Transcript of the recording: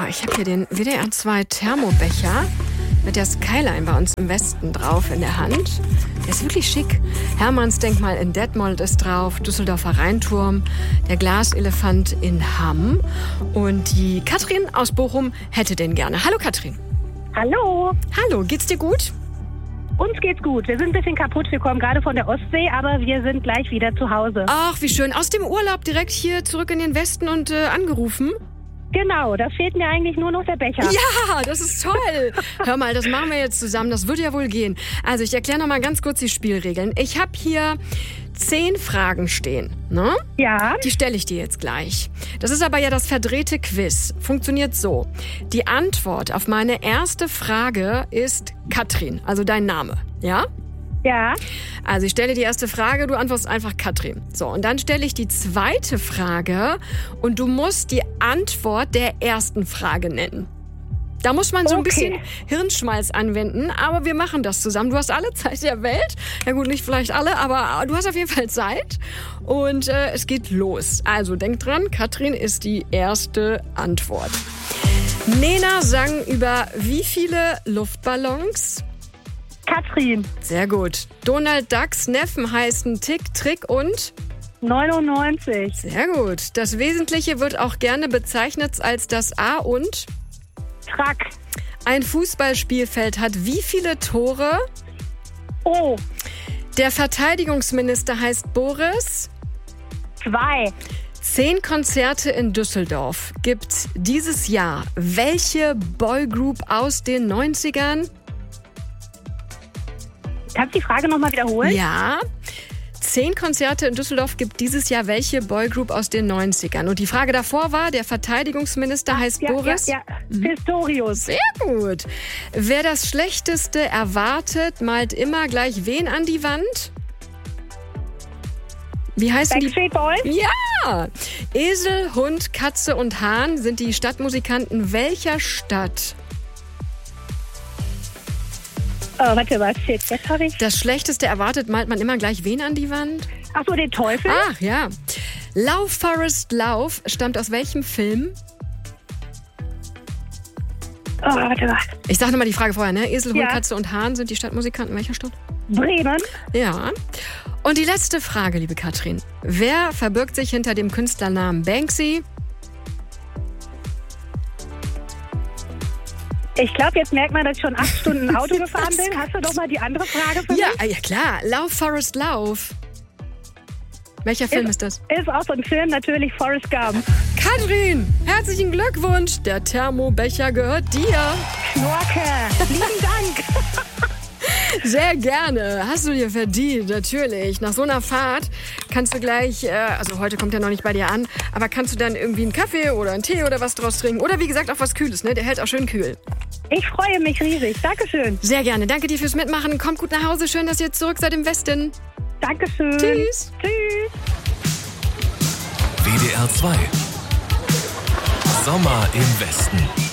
ich habe hier den WDR 2 Thermobecher mit der Skyline bei uns im Westen drauf in der Hand. Der ist wirklich schick. Hermannsdenkmal in Detmold ist drauf, Düsseldorfer Rheinturm, der Glaselefant in Hamm. Und die Katrin aus Bochum hätte den gerne. Hallo Katrin. Hallo. Hallo, geht's dir gut? Uns geht's gut. Wir sind ein bisschen kaputt. Wir kommen gerade von der Ostsee, aber wir sind gleich wieder zu Hause. Ach, wie schön. Aus dem Urlaub direkt hier zurück in den Westen und angerufen? Genau, da fehlt mir eigentlich nur noch der Becher. Ja, das ist toll. Hör mal, das machen wir jetzt zusammen. Das würde ja wohl gehen. Also ich erkläre noch mal ganz kurz die Spielregeln. Ich habe hier 10 Fragen stehen. Ne? Ja. Die stelle ich dir jetzt gleich. Das ist aber ja das verdrehte Quiz. Funktioniert so. Die Antwort auf meine erste Frage ist Katrin, also dein Name. Ja? Ja. Also ich stelle die erste Frage, du antwortest einfach Katrin. So, und dann stelle ich die zweite Frage und du musst die Antwort der ersten Frage nennen. Da muss man so ein bisschen Hirnschmalz anwenden, aber wir machen das zusammen. Du hast alle Zeit der Welt. Ja gut, nicht vielleicht alle, aber du hast auf jeden Fall Zeit. Und es geht los. Also denk dran, Katrin ist die erste Antwort. Nena sang über wie viele Luftballons? Katrin. Sehr gut. Donald Ducks Neffen heißen Tick, Trick und? 99. Sehr gut. Das Wesentliche wird auch gerne bezeichnet als das A und? Track. Ein Fußballspielfeld hat wie viele Tore? O. Der Verteidigungsminister heißt Boris? 2. 10 Konzerte in Düsseldorf gibt dieses Jahr welche Boygroup aus den 90ern? Kannst du die Frage nochmal wiederholen? Ja. 10 Konzerte in Düsseldorf gibt dieses Jahr welche Boygroup aus den 90ern? Und die Frage davor war, der Verteidigungsminister heißt Boris? Ja. Pistorius. Sehr gut. Wer das Schlechteste erwartet, malt immer gleich wen an die Wand? Wie heißen die? Backstreet Boys? Ja! Esel, Hund, Katze und Hahn sind die Stadtmusikanten welcher Stadt? Oh, warte, was steht jetzt? Habe ich? Das Schlechteste erwartet, malt man immer gleich wen an die Wand? Ach so, den Teufel? Ach ja. Lauf, Forrest, Lauf stammt aus welchem Film? Oh, warte. Ich sage nochmal die Frage vorher, ne? Esel, Hund, Ja. Katze und Hahn sind die Stadtmusikanten welcher Stadt? Bremen? Ja. Und die letzte Frage, liebe Katrin. Wer verbirgt sich hinter dem Künstlernamen Banksy? Ich glaube, jetzt merkt man, dass ich schon 8 Stunden Auto gefahren bin. Hast du doch mal die andere Frage für mich? Ja, klar. Lauf, Forrest, Lauf. Welcher Film ist das? Ist auch so ein Film, natürlich Forrest Gump. Katrin, herzlichen Glückwunsch. Der Thermobecher gehört dir. Schnorke, lieben Dank. Sehr gerne. Hast du dir verdient, natürlich. Nach so einer Fahrt kannst du gleich, also heute kommt er noch nicht bei dir an, aber kannst du dann irgendwie einen Kaffee oder einen Tee oder was draus trinken? Oder wie gesagt auch was Kühles, ne? Der hält auch schön kühl. Ich freue mich riesig. Dankeschön. Sehr gerne. Danke dir fürs Mitmachen. Kommt gut nach Hause. Schön, dass ihr zurück seid im Westen. Dankeschön. Tschüss. Tschüss. WDR 2. Sommer im Westen.